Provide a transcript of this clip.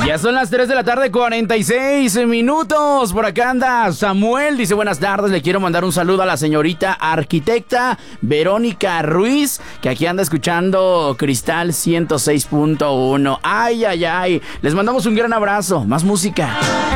Ya son las 3 de la tarde, 46 minutos. Por acá anda Samuel, dice buenas tardes, le quiero mandar un saludo a la señorita arquitecta Verónica Ruiz, que aquí anda escuchando Cristal 106.1. Ay, ay, ay, les mandamos un gran abrazo, más música.